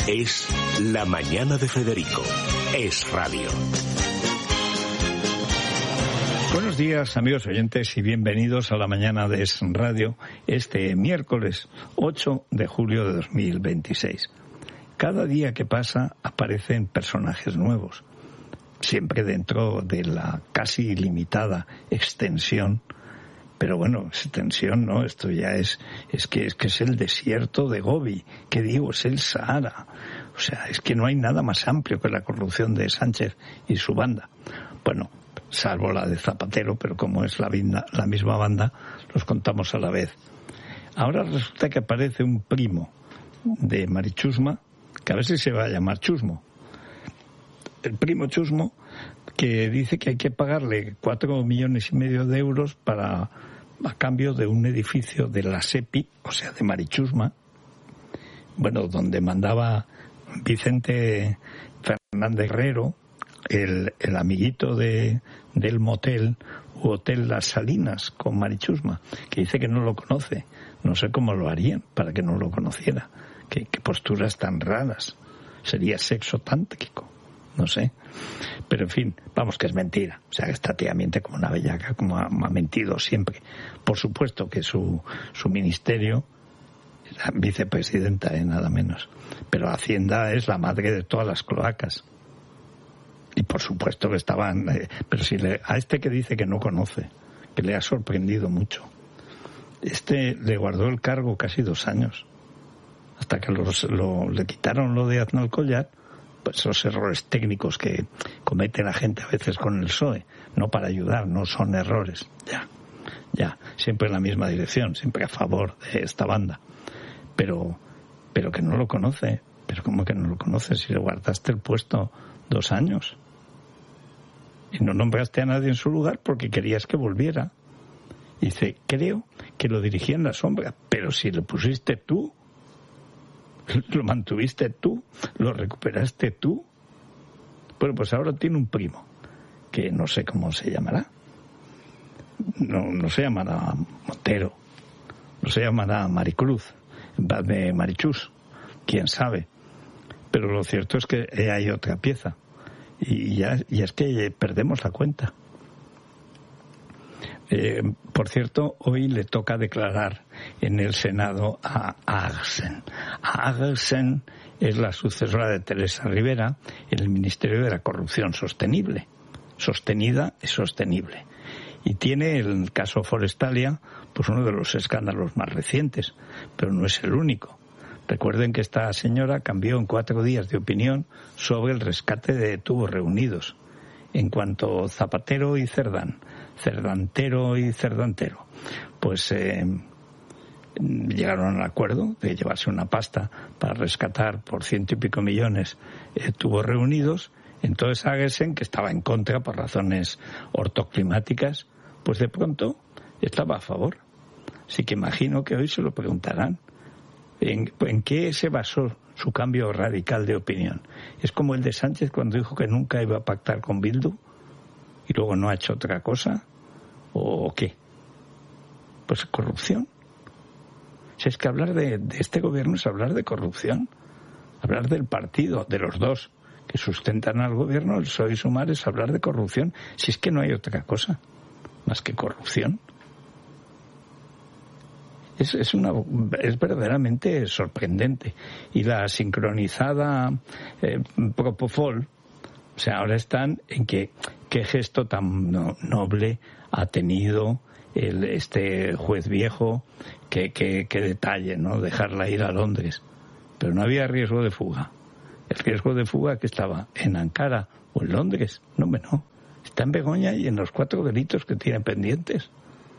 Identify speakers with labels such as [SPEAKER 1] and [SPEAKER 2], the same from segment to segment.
[SPEAKER 1] Es La Mañana de Federico. Es radio.
[SPEAKER 2] Buenos días, amigos oyentes, y bienvenidos a La Mañana de Es Radio, este miércoles 8 de julio de 2026. Cada día que pasa aparecen personajes nuevos, siempre dentro de la casi ilimitada extensión. Pero bueno, extensión no, esto ya es que es el desierto de Gobi, que digo, es el Sahara. O sea, es que no hay nada más amplio que la corrupción de Sánchez y su banda. Bueno, salvo la de Zapatero, pero como es la misma banda, los contamos a la vez. Ahora resulta que aparece un primo de Mari Chusma, que a veces se va a llamar Chusmo. El primo Chusmo, que dice que hay que pagarle 4,5 millones de euros a cambio de un edificio de la SEPI, o sea, de Mari Chusma, bueno, donde mandaba Vicente Fernández Herrero, el amiguito del motel u hotel Las Salinas con Mari Chusma, que dice que no lo conoce. No sé cómo lo harían para que no lo conociera. Qué posturas tan raras. Sería sexo tántrico. No sé. Pero en fin, vamos, que es mentira. O sea, que esta tía miente como una bellaca, como ha mentido siempre. Por supuesto que su ministerio, la vicepresidenta, nada menos. Pero Hacienda es la madre de todas las cloacas. Y por supuesto que estaban... pero si a este que dice que no conoce, que le ha sorprendido mucho, le guardó el cargo casi 2 años. Hasta que le quitaron lo de Aznalcóllar, pues esos errores técnicos que comete la gente a veces con el PSOE, no para ayudar, no son errores. Ya, siempre en la misma dirección, siempre a favor de esta banda. Pero que no lo conoce. Pero ¿cómo que no lo conoce si le guardaste el puesto 2 años? Y no nombraste a nadie en su lugar porque querías que volviera. Y dice, creo que lo dirigía en la sombra, pero si lo pusiste tú, lo mantuviste tú, lo recuperaste tú. Bueno, pues ahora tiene un primo, que no sé cómo se llamará. No se llamará Montero, no se llamará Maricruz, en vez de Marichus, quién sabe. Pero lo cierto es que hay otra pieza, y es que perdemos la cuenta. Por cierto, hoy le toca declarar en el Senado a Agersen. Agersen es la sucesora de Teresa Rivera en el Ministerio de la Corrupción Sostenible. Sostenida es sostenible. Y tiene el caso Forestalia, pues uno de los escándalos más recientes, pero no es el único. Recuerden que esta señora cambió en 4 días de opinión sobre el rescate de Tubos Reunidos. En cuanto Zapatero y Cerdantero y Cerdantero, pues llegaron al acuerdo de llevarse una pasta para rescatar por 100 y pico millones Tubos Reunidos. Entonces Agersen, que estaba en contra por razones ortoclimáticas, pues de pronto estaba a favor. Así que imagino que hoy se lo preguntarán. ¿En qué se basó su cambio radical de opinión? ¿Es como el de Sánchez cuando dijo que nunca iba a pactar con Bildu y luego no ha hecho otra cosa? ¿O qué? Pues corrupción. Si es que hablar de este gobierno es hablar de corrupción, hablar del partido, de los dos que sustentan al gobierno, el PSOE y Sumar, es hablar de corrupción. Si es que no hay otra cosa más que corrupción. Es verdaderamente sorprendente. Y la sincronizada Propofol, o sea, ahora están en qué gesto tan noble ha tenido este juez viejo, qué detalle, ¿no? Dejarla ir a Londres. Pero no había riesgo de fuga. El riesgo de fuga que estaba en Ankara o en Londres, no. Está en Begoña y en los 4 delitos que tiene pendientes.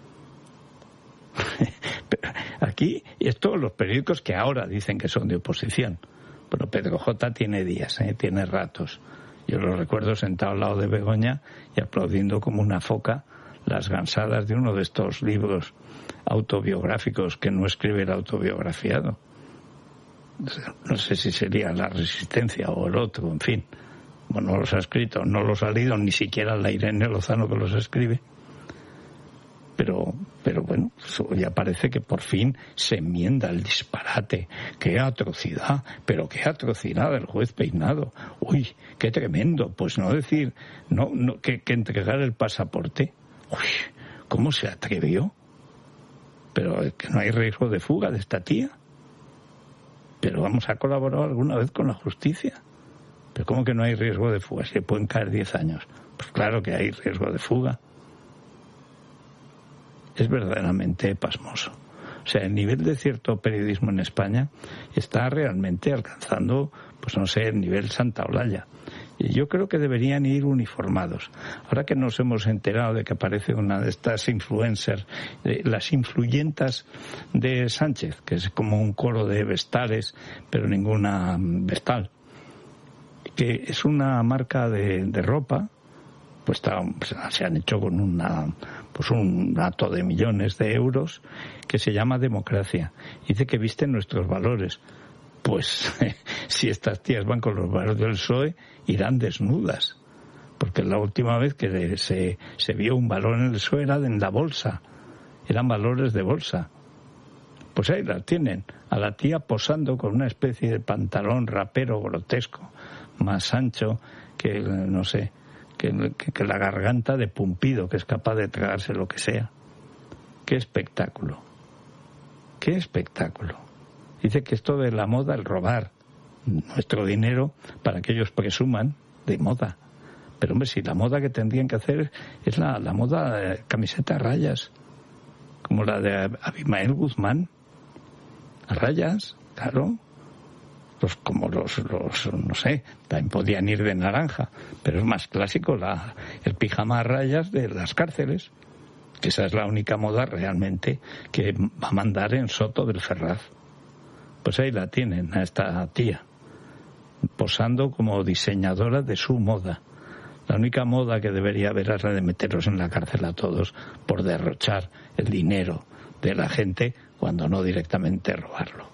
[SPEAKER 2] Pero aquí, y es todos los periódicos que ahora dicen que son de oposición. Bueno, Pedro J. tiene días, tiene ratos. Yo lo recuerdo sentado al lado de Begoña y aplaudiendo como una foca las gansadas de uno de estos libros autobiográficos que no escribe el autobiografiado. No sé si sería La Resistencia o el otro, en fin. Bueno, no los ha escrito, no los ha leído ni siquiera la Irene Lozano que los escribe. Pero Pero bueno, ya parece que por fin se enmienda el disparate. ¡Qué atrocidad! Pero qué atrocidad del juez Peinado. ¡Uy, qué tremendo! Pues no decir que entregar el pasaporte. ¡Uy! ¿Cómo se atrevió? Pero es que no hay riesgo de fuga de esta tía. Pero vamos, ¿ha colaborado alguna vez con la justicia? ¿Pero cómo que no hay riesgo de fuga? ¿Se pueden caer 10 años? Pues claro que hay riesgo de fuga. Es verdaderamente pasmoso. O sea, el nivel de cierto periodismo en España está realmente alcanzando, pues no sé, el nivel Santa Olalla. Y yo creo que deberían ir uniformados. Ahora que nos hemos enterado de que aparece una de estas influencers, las influyentas de Sánchez, que es como un coro de vestales, pero ninguna vestal, que es una marca de ropa, pues se han hecho con un dato de millones de euros, que se llama Democracia. Dice que visten nuestros valores. Pues si estas tías van con los valores del PSOE, irán desnudas. Porque la última vez que se vio un valor en el PSOE era en la bolsa. Eran valores de bolsa. Pues ahí la tienen, a la tía posando con una especie de pantalón rapero grotesco, más ancho que, no sé, que la garganta de Pumpido, que es capaz de tragarse lo que sea. ¡Qué espectáculo! ¡Qué espectáculo! Dice que esto de la moda, el robar nuestro dinero para que ellos presuman de moda. Pero hombre, si la moda que tendrían que hacer es la moda de camiseta a rayas, como la de Abimael Guzmán, a rayas, claro. Como los no sé, también podían ir de naranja, pero es más clásico el pijama a rayas de las cárceles, que esa es la única moda realmente que va a mandar en Soto del Ferraz. Pues ahí la tienen, a esta tía, posando como diseñadora de su moda. La única moda que debería haber es la de meterlos en la cárcel a todos por derrochar el dinero de la gente, cuando no directamente robarlo.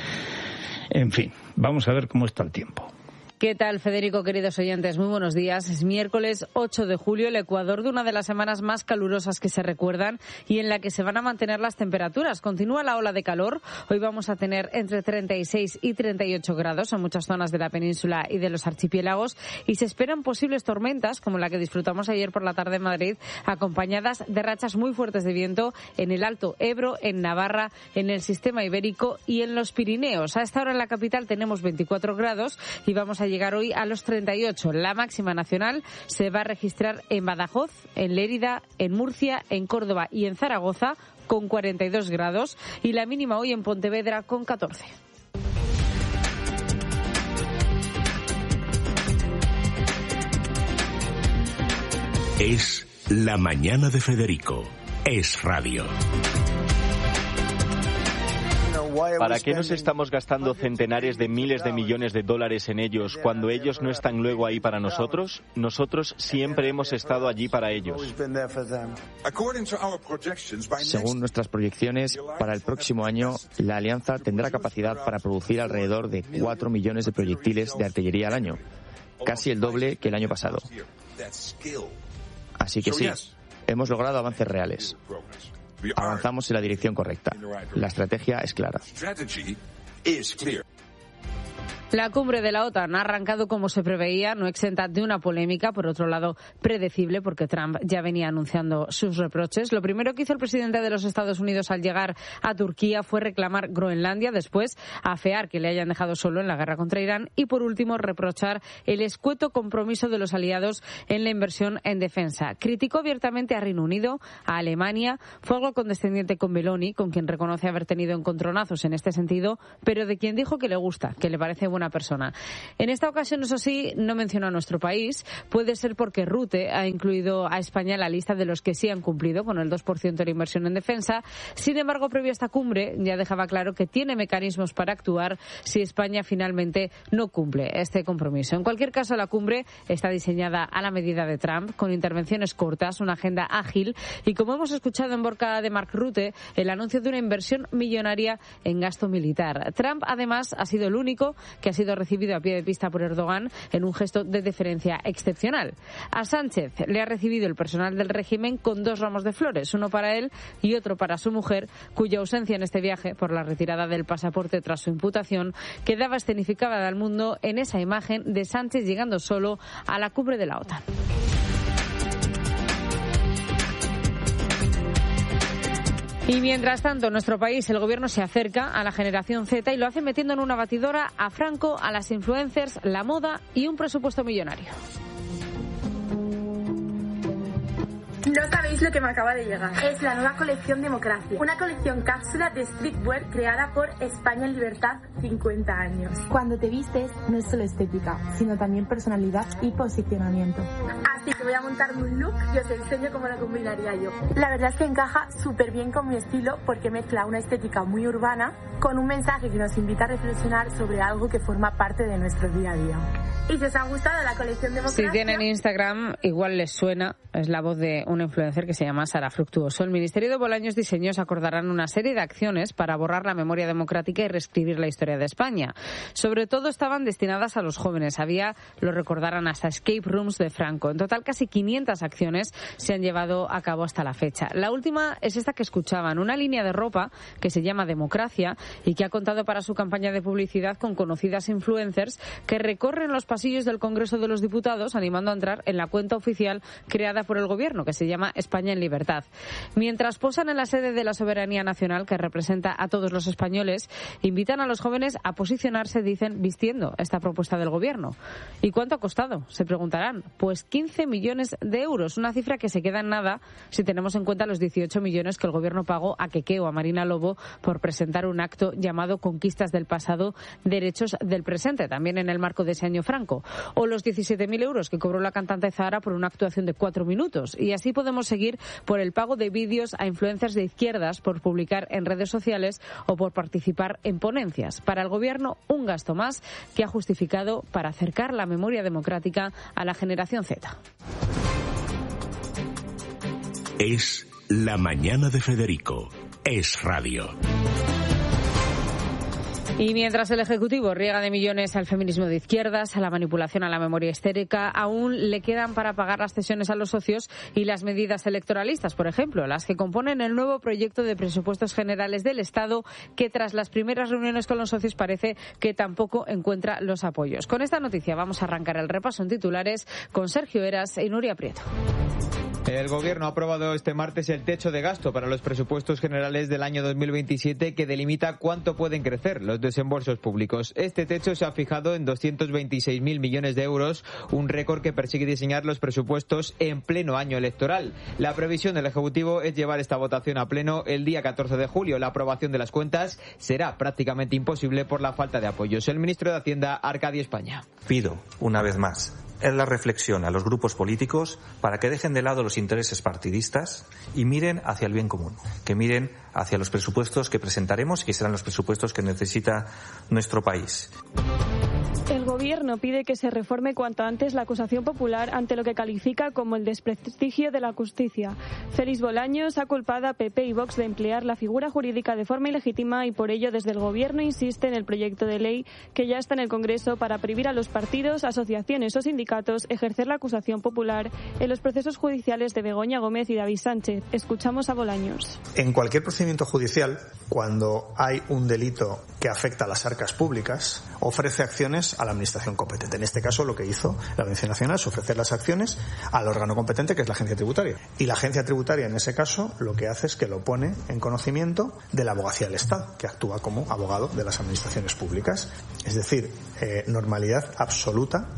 [SPEAKER 2] En fin, vamos a ver cómo está el tiempo.
[SPEAKER 3] ¿Qué tal, Federico, queridos oyentes? Muy buenos días. Es miércoles 8 de julio, el Ecuador de una de las semanas más calurosas que se recuerdan y en la que se van a mantener las temperaturas. Continúa la ola de calor. Hoy vamos a tener entre 36 y 38 grados en muchas zonas de la península y de los archipiélagos y se esperan posibles tormentas, como la que disfrutamos ayer por la tarde en Madrid, acompañadas de rachas muy fuertes de viento en el Alto Ebro, en Navarra, en el sistema ibérico y en los Pirineos. A esta hora en la capital tenemos 24 grados y vamos a llegar hoy a los 38. La máxima nacional se va a registrar en Badajoz, en Lérida, en Murcia, en Córdoba y en Zaragoza con 42 grados y la mínima hoy en Pontevedra con 14.
[SPEAKER 1] Es La Mañana de Federico. Es radio.
[SPEAKER 4] ¿Para qué nos estamos gastando centenares de miles de millones de dólares en ellos cuando ellos no están luego ahí para nosotros? Nosotros siempre hemos estado allí para ellos.
[SPEAKER 5] Según nuestras proyecciones, para el próximo año, la Alianza tendrá capacidad para producir alrededor de 4 millones de proyectiles de artillería al año, casi el doble que el año pasado. Así que sí, hemos logrado avances reales. Avanzamos en la dirección correcta. La estrategia es clara.
[SPEAKER 3] La cumbre de la OTAN ha arrancado como se preveía, no exenta de una polémica, por otro lado predecible, porque Trump ya venía anunciando sus reproches. Lo primero que hizo el presidente de los Estados Unidos al llegar a Turquía fue reclamar Groenlandia, después afear que le hayan dejado solo en la guerra contra Irán y, por último, reprochar el escueto compromiso de los aliados en la inversión en defensa. Criticó abiertamente a Reino Unido, a Alemania, fue algo condescendiente con Meloni, con quien reconoce haber tenido encontronazos en este sentido, pero de quien dijo que le gusta, que le parece buena persona. En esta ocasión, eso sí, no mencionó a nuestro país. Puede ser porque Rute ha incluido a España en la lista de los que sí han cumplido con el 2% de la inversión en defensa. Sin embargo, previo a esta cumbre, ya dejaba claro que tiene mecanismos para actuar si España finalmente no cumple este compromiso. En cualquier caso, la cumbre está diseñada a la medida de Trump, con intervenciones cortas, una agenda ágil y, como hemos escuchado en boca de Mark Rutte, el anuncio de una inversión millonaria en gasto militar. Trump, además, ha sido el único que que ha sido recibido a pie de pista por Erdogan en un gesto de deferencia excepcional. A Sánchez le ha recibido el personal del régimen con 2 ramos de flores, uno para él y otro para su mujer, cuya ausencia en este viaje por la retirada del pasaporte tras su imputación quedaba escenificada al mundo en esa imagen de Sánchez llegando solo a la cumbre de la OTAN. Y mientras tanto, en nuestro país, el gobierno se acerca a la generación Z y lo hace metiendo en una batidora a Franco, a las influencers, la moda y un presupuesto millonario.
[SPEAKER 6] No sabéis lo que me acaba de llegar. Es la nueva colección Democracia. Una colección cápsula de streetwear creada por España en Libertad 50 años.
[SPEAKER 7] Cuando te vistes no es solo estética, sino también personalidad y posicionamiento.
[SPEAKER 6] Así que voy a montarme un look y os enseño cómo lo combinaría yo. La verdad es que encaja súper bien con mi estilo porque mezcla una estética muy urbana con un mensaje que nos invita a reflexionar sobre algo que forma parte de nuestro día a día. ¿Y si os ha gustado la colección Democracia?
[SPEAKER 3] Si tienen Instagram, igual les suena, es la voz de una influencer que se llama Sara Fructuoso. El Ministerio de Bolaños Diseños acordarán una serie de acciones para borrar la memoria democrática y reescribir la historia de España. Sobre todo estaban destinadas a los jóvenes. Había, lo recordarán, hasta escape rooms de Franco. En total, casi 500 acciones se han llevado a cabo hasta la fecha. La última es esta que escuchaban, una línea de ropa que se llama Democracia y que ha contado para su campaña de publicidad con conocidas influencers que recorren los pasillos del Congreso de los Diputados animando a entrar en la cuenta oficial creada por el gobierno, que se llama España en Libertad. Mientras posan en la sede de la Soberanía Nacional, que representa a todos los españoles, invitan a los jóvenes a posicionarse, dicen, vistiendo esta propuesta del gobierno. ¿Y cuánto ha costado? Se preguntarán. Pues 15 millones de euros, una cifra que se queda en nada si tenemos en cuenta los 18 millones que el gobierno pagó a Keke o a Marina Lobo por presentar un acto llamado Conquistas del Pasado, Derechos del Presente, también en el marco de ese año Franco. O los 17.000 euros que cobró la cantante Zahara por una actuación de 4 minutos. Y así podemos seguir por el pago de vídeos a influencers de izquierdas por publicar en redes sociales o por participar en ponencias. Para el gobierno, un gasto más que ha justificado para acercar la memoria democrática a la generación Z.
[SPEAKER 1] Es la mañana de Federico. Es radio.
[SPEAKER 3] Y mientras el Ejecutivo riega de millones al feminismo de izquierdas, a la manipulación a la memoria histérica, aún le quedan para pagar las cesiones a los socios y las medidas electoralistas, por ejemplo, las que componen el nuevo proyecto de presupuestos generales del Estado, que tras las primeras reuniones con los socios parece que tampoco encuentra los apoyos. Con esta noticia vamos a arrancar el repaso en titulares con Sergio Eras y Nuria Prieto.
[SPEAKER 8] El Gobierno ha aprobado este martes el techo de gasto para los presupuestos generales del año 2027 que delimita cuánto pueden crecer los desembolsos públicos. Este techo se ha fijado en 226.000 millones de euros, un récord que persigue diseñar los presupuestos en pleno año electoral. La previsión del Ejecutivo es llevar esta votación a pleno el día 14 de julio. La aprobación de las cuentas será prácticamente imposible por la falta de apoyos. El ministro de Hacienda, Arcadio España.
[SPEAKER 9] Pido, una vez más, es la reflexión a los grupos políticos para que dejen de lado los intereses partidistas y miren hacia el bien común, que miren hacia los presupuestos que presentaremos y que serán los presupuestos que necesita nuestro país.
[SPEAKER 10] El Gobierno pide que se reforme cuanto antes la acusación popular ante lo que califica como el desprestigio de la justicia. Félix Bolaños ha culpado a PP y Vox de emplear la figura jurídica de forma ilegítima y por ello desde el Gobierno insiste en el proyecto de ley que ya está en el Congreso para prohibir a los partidos, asociaciones o sindicatos ejercer la acusación popular en los procesos judiciales de Begoña Gómez y David Sánchez. Escuchamos a Bolaños.
[SPEAKER 11] En cualquier procedimiento judicial, cuando hay un delito que afecta a las arcas públicas, ofrece acciones a la administración competente. En este caso, lo que hizo la Audiencia Nacional es ofrecer las acciones al órgano competente, que es la Agencia Tributaria. Y la Agencia Tributaria, en ese caso, lo que hace es que lo pone en conocimiento de la Abogacía del Estado, que actúa como abogado de las administraciones públicas. Es decir, normalidad absoluta.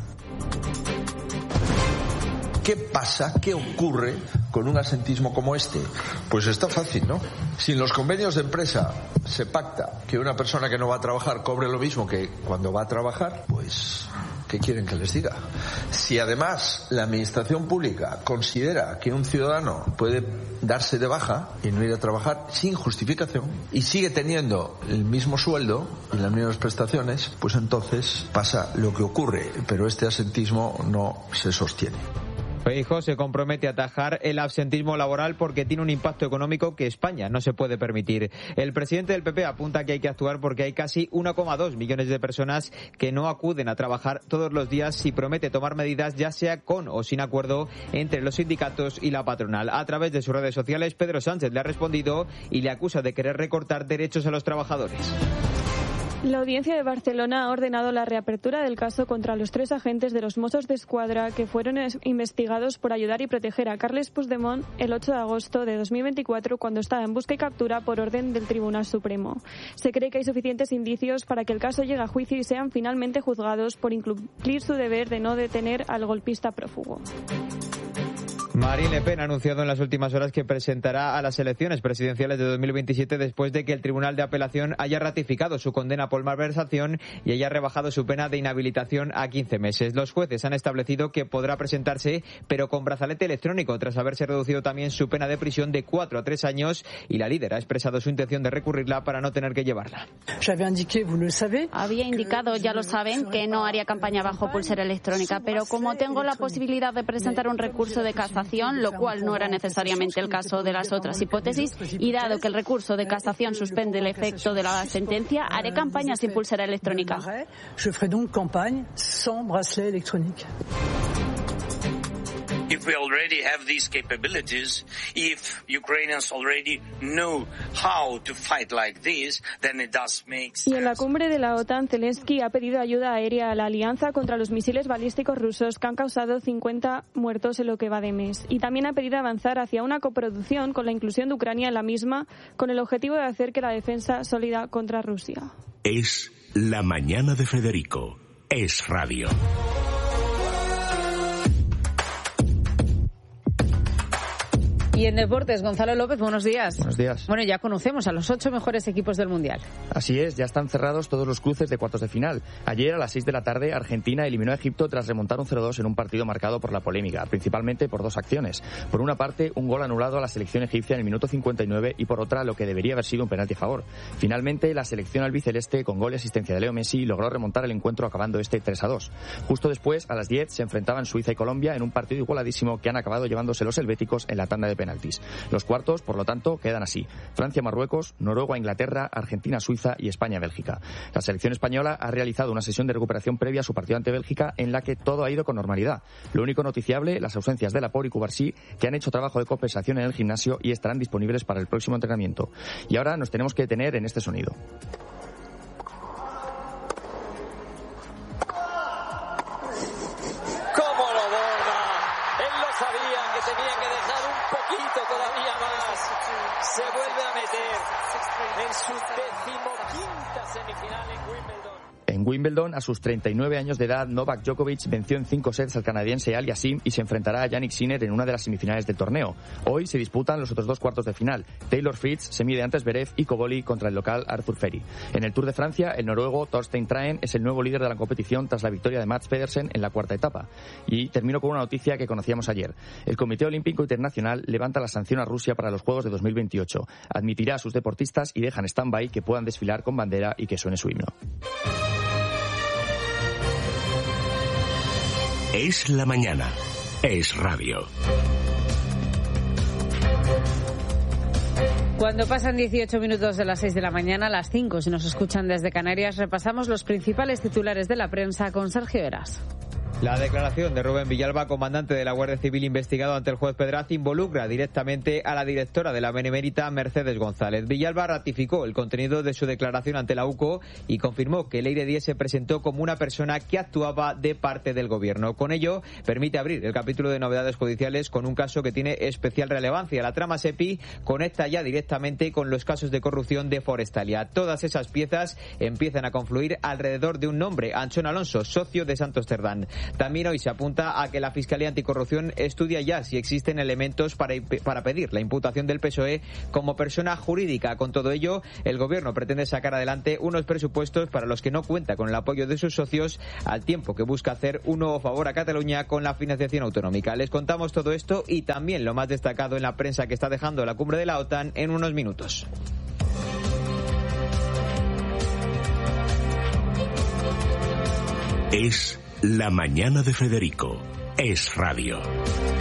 [SPEAKER 12] ¿Qué pasa? ¿Qué ocurre con un asentismo como este? Pues está fácil, ¿no? Si en los convenios de empresa se pacta que una persona que no va a trabajar cobre lo mismo que cuando va a trabajar, pues ¿qué quieren que les diga? Si además la administración pública considera que un ciudadano puede darse de baja y no ir a trabajar sin justificación y sigue teniendo el mismo sueldo y las mismas prestaciones, pues entonces pasa lo que ocurre, pero este asentismo no se sostiene.
[SPEAKER 8] Feijóo se compromete a atajar el absentismo laboral porque tiene un impacto económico que España no se puede permitir. El presidente del PP apunta que hay que actuar porque hay casi 1,2 millones de personas que no acuden a trabajar todos los días y promete tomar medidas ya sea con o sin acuerdo entre los sindicatos y la patronal. A través de sus redes sociales, Pedro Sánchez le ha respondido y le acusa de querer recortar derechos a los trabajadores.
[SPEAKER 10] La Audiencia de Barcelona ha ordenado la reapertura del caso contra los 3 agentes de los Mossos d'Esquadra que fueron investigados por ayudar y proteger a Carles Puigdemont el 8 de agosto de 2024 cuando estaba en busca y captura por orden del Tribunal Supremo. Se cree que hay suficientes indicios para que el caso llegue a juicio y sean finalmente juzgados por incumplir su deber de no detener al golpista prófugo.
[SPEAKER 8] Marine Le Pen ha anunciado en las últimas horas que presentará a las elecciones presidenciales de 2027 después de que el Tribunal de Apelación haya ratificado su condena por malversación y haya rebajado su pena de inhabilitación a 15 meses. Los jueces han establecido que podrá presentarse, pero con brazalete electrónico, tras haberse reducido también su pena de prisión de 4 a 3 años, y la líder ha expresado su intención de recurrirla para no tener que llevarla.
[SPEAKER 13] Había indicado, ya lo saben, que no haría campaña bajo pulsera electrónica, pero como tengo la posibilidad de presentar un recurso de casación, lo cual no era necesariamente el caso de las otras hipótesis, y dado que el recurso de casación suspende el efecto de la sentencia, haré campaña sin pulsera electrónica.
[SPEAKER 14] If we already have these capabilities, if Ukrainians already know how to fight like this, then it does make sense.
[SPEAKER 10] Y en la cumbre de la OTAN, Zelensky ha pedido ayuda aérea a la alianza contra los misiles balísticos rusos que han causado 50 muertos en lo que va de mes. Y también ha pedido avanzar hacia una coproducción con la inclusión de Ucrania en la misma, con el objetivo de hacer que la defensa sólida contra Rusia.
[SPEAKER 1] Es la mañana de Federico. Es radio.
[SPEAKER 3] Y en deportes, Gonzalo López, buenos días.
[SPEAKER 5] Buenos días.
[SPEAKER 3] Bueno, ya conocemos a los 8 mejores equipos del Mundial.
[SPEAKER 5] Así es, ya están cerrados todos los cruces de cuartos de final. Ayer a las 6 de la tarde, Argentina eliminó a Egipto tras remontar un 0-2 en un partido marcado por la polémica, principalmente por 2 acciones. Por una parte, un gol anulado a la selección egipcia en el minuto 59 y por otra, lo que debería haber sido un penalti a favor. Finalmente, la selección albiceleste, con gol y asistencia de Leo Messi, logró remontar el encuentro acabando este 3-2. Justo después, a las 10, se enfrentaban Suiza y Colombia en un partido igualadísimo que han acabado llevándose los helvéticos en la tanda de penaltis. Los cuartos, por lo tanto, quedan así: Francia-Marruecos, Noruega-Inglaterra, Argentina-Suiza y España-Bélgica. La selección española ha realizado una sesión de recuperación previa a su partido ante Bélgica en la que todo ha ido con normalidad. Lo único noticiable, las ausencias de Laporte y Cubarsí, que han hecho trabajo de compensación en el gimnasio y estarán disponibles para el próximo entrenamiento. Y ahora nos tenemos que detener en este sonido.
[SPEAKER 15] Se vuelve a meter en su 15ª semifinal en Wimbledon.
[SPEAKER 5] En Wimbledon, a sus 39 años de edad, Novak Djokovic venció en 5 sets al canadiense Aliassime y se enfrentará a Jannik Sinner en una de las semifinales del torneo. Hoy se disputan los otros 2 cuartos de final. Taylor Fritz se mide ante Zverev y Cobolli contra el local Arthur Ferry. En el Tour de Francia, el noruego Thorstein Traen es el nuevo líder de la competición tras la victoria de Mats Pedersen en la 4ª etapa. Y termino con una noticia que conocíamos ayer. El Comité Olímpico Internacional levanta la sanción a Rusia para los Juegos de 2028. Admitirá a sus deportistas y deja en stand-by que puedan desfilar con bandera y que suene su himno.
[SPEAKER 1] Es la mañana. Es radio.
[SPEAKER 3] Cuando pasan 18 minutos de las 6 de la mañana, a las 5, si nos escuchan desde Canarias, repasamos los principales titulares de la prensa con Sergio Heras.
[SPEAKER 8] La declaración de Rubén Villalba, comandante de la Guardia Civil investigado ante el juez Pedraz, involucra directamente a la directora de la Benemérita, Mercedes González. Villalba ratificó el contenido de su declaración ante la UCO y confirmó que Leire Díez se presentó como una persona que actuaba de parte del gobierno. Con ello, permite abrir el capítulo de novedades judiciales con un caso que tiene especial relevancia. La trama SEPI conecta ya directamente con los casos de corrupción de Forestalia. Todas esas piezas empiezan a confluir alrededor de un nombre: Anchón Alonso, socio de Santos Cerdán. También hoy se apunta a que la Fiscalía Anticorrupción estudia ya si existen elementos para pedir la imputación del PSOE como persona jurídica. Con todo ello, el Gobierno pretende sacar adelante unos presupuestos para los que no cuenta con el apoyo de sus socios, al tiempo que busca hacer un nuevo favor a Cataluña con la financiación autonómica. Les contamos todo esto y también lo más destacado en la prensa que está dejando la cumbre de la OTAN en unos minutos.
[SPEAKER 1] Es la mañana de Federico. Es radio.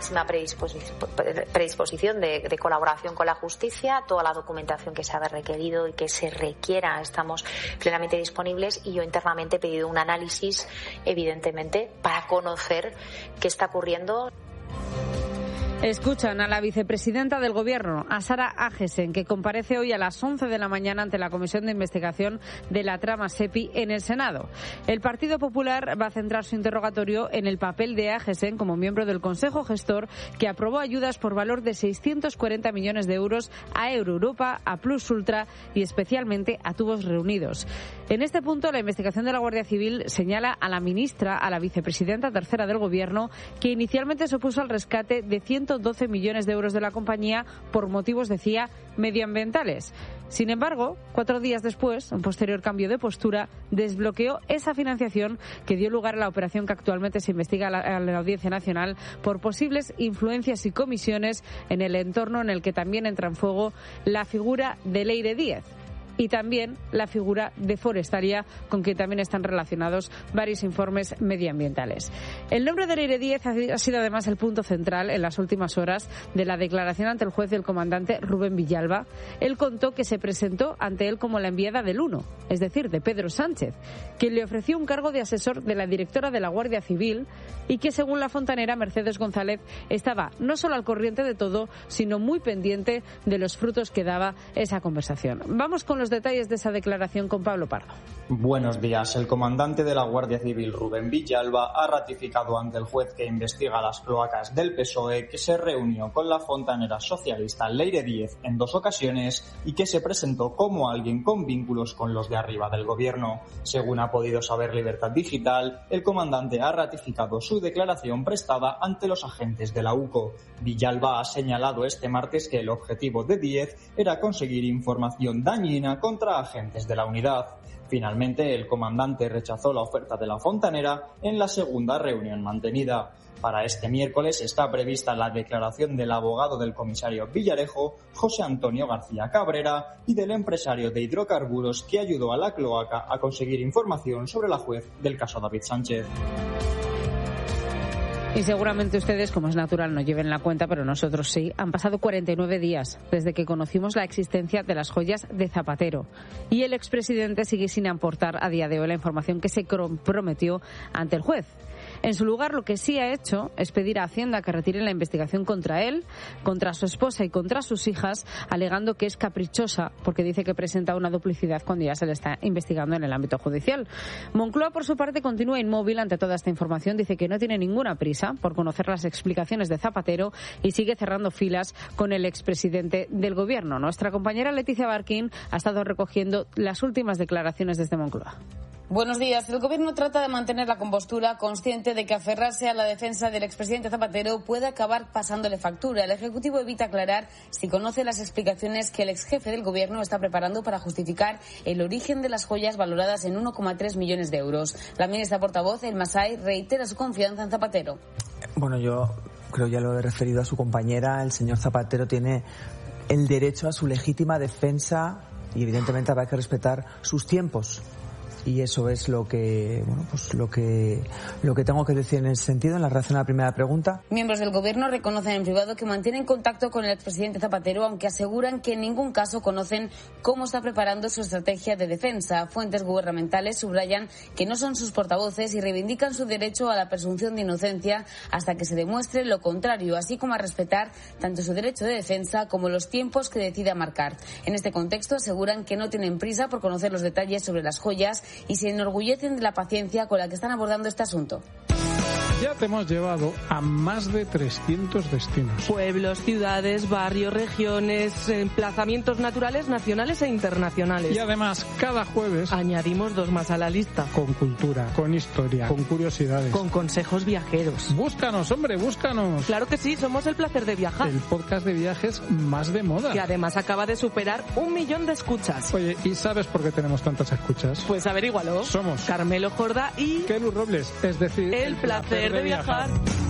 [SPEAKER 16] máxima predisposición de colaboración con la justicia, toda la documentación que se ha requerido y que se requiera, estamos plenamente disponibles, y yo internamente he pedido un análisis, evidentemente, para conocer qué está ocurriendo.
[SPEAKER 3] Escuchan a la vicepresidenta del Gobierno, a Sara Agesen, que comparece hoy a las 11 de la mañana ante la Comisión de Investigación de la trama SEPI en el Senado. El Partido Popular va a centrar su interrogatorio en el papel de Agesen como miembro del Consejo Gestor, que aprobó ayudas por valor de 640 millones de euros a Euroeuropa, a Plus Ultra y especialmente a Tubos Reunidos. En este punto, la investigación de la Guardia Civil señala a la ministra, a la vicepresidenta tercera del Gobierno, que inicialmente se opuso al rescate de 112 millones de euros de la compañía por motivos, decía, medioambientales. Sin embargo, 4 días después, un posterior cambio de postura, desbloqueó esa financiación que dio lugar a la operación que actualmente se investiga a la Audiencia Nacional por posibles influencias y comisiones en el entorno en el que también entra en fuego la figura de Leire Díez y también la figura de Forestalia, con quien también están relacionados varios informes medioambientales. El nombre de Leire Díez ha sido además el punto central en las últimas horas de la declaración ante el juez del comandante Rubén Villalba. Él contó que se presentó ante él como la enviada del Uno, es decir, de Pedro Sánchez, quien le ofreció un cargo de asesor de la directora de la Guardia Civil y que, según la fontanera Mercedes González, estaba no solo al corriente de todo, sino muy pendiente de los frutos que daba esa conversación. Vamos con los detalles de esa declaración con Pablo Pardo.
[SPEAKER 17] Buenos días. El comandante de la Guardia Civil, Rubén Villalba, ha ratificado ante el juez que investiga las cloacas del PSOE que se reunió con la fontanera socialista Leire Díez en 2 ocasiones y que se presentó como alguien con vínculos con los de arriba del gobierno. Según ha podido saber Libertad Digital, el comandante ha ratificado su declaración prestada ante los agentes de la UCO. Villalba ha señalado este martes que el objetivo de Díez era conseguir información dañina contra agentes de la unidad. Finalmente, el comandante rechazó la oferta de la fontanera en la segunda reunión mantenida. Para este miércoles está prevista la declaración del abogado del comisario Villarejo, José Antonio García Cabrera, y del empresario de hidrocarburos que ayudó a la cloaca a conseguir información sobre la juez del caso David Sánchez.
[SPEAKER 3] Y seguramente ustedes, como es natural, no lleven la cuenta, pero nosotros sí. Han pasado 49 días desde que conocimos la existencia de las joyas de Zapatero. Y el expresidente sigue sin aportar a día de hoy la información que se comprometió ante el juez. En su lugar, lo que sí ha hecho es pedir a Hacienda que retire la investigación contra él, contra su esposa y contra sus hijas, alegando que es caprichosa porque dice que presenta una duplicidad cuando ya se le está investigando en el ámbito judicial. Moncloa, por su parte, continúa inmóvil ante toda esta información. Dice que no tiene ninguna prisa por conocer las explicaciones de Zapatero y sigue cerrando filas con el expresidente del Gobierno. Nuestra compañera Leticia Barquín ha estado recogiendo las últimas declaraciones desde Moncloa.
[SPEAKER 18] Buenos días. El Gobierno trata de mantener la compostura, consciente de que aferrarse a la defensa del expresidente Zapatero puede acabar pasándole factura. El Ejecutivo evita aclarar si conoce las explicaciones que el exjefe del Gobierno está preparando para justificar el origen de las joyas valoradas en 1,3 millones de euros. La ministra portavoz, El Masai, reitera su confianza en Zapatero.
[SPEAKER 19] Bueno, yo creo, ya lo he referido a su compañera, el señor Zapatero tiene el derecho a su legítima defensa y evidentemente habrá que respetar sus tiempos. Y eso es lo que tengo que decir en ese sentido en la relación a la primera pregunta.
[SPEAKER 18] Miembros del Gobierno reconocen en privado que mantienen contacto con el expresidente Zapatero, aunque aseguran que en ningún caso conocen cómo está preparando su estrategia de defensa. Fuentes gubernamentales subrayan que no son sus portavoces y reivindican su derecho a la presunción de inocencia hasta que se demuestre lo contrario, así como a respetar tanto su derecho de defensa como los tiempos que decida marcar. En este contexto aseguran que no tienen prisa por conocer los detalles sobre las joyas y se enorgullecen de la paciencia con la que están abordando este asunto.
[SPEAKER 20] Ya te hemos llevado a más de 300 destinos.
[SPEAKER 21] Pueblos, ciudades, barrios, regiones, emplazamientos naturales, nacionales e internacionales.
[SPEAKER 20] Y además, cada jueves
[SPEAKER 21] añadimos 2 más a la lista.
[SPEAKER 20] Con cultura, con historia, con curiosidades.
[SPEAKER 21] Con consejos viajeros.
[SPEAKER 20] Búscanos, hombre, búscanos.
[SPEAKER 21] Claro que sí, somos El Placer de Viajar.
[SPEAKER 20] El podcast de viajes más de moda.
[SPEAKER 21] Que además acaba de superar 1 millón de escuchas.
[SPEAKER 20] Oye, ¿y sabes por qué tenemos tantas escuchas?
[SPEAKER 21] Pues averígualo.
[SPEAKER 20] Somos
[SPEAKER 21] Carmelo Jorda y
[SPEAKER 20] Kelu Robles, es decir,
[SPEAKER 21] El Placer de Viajar.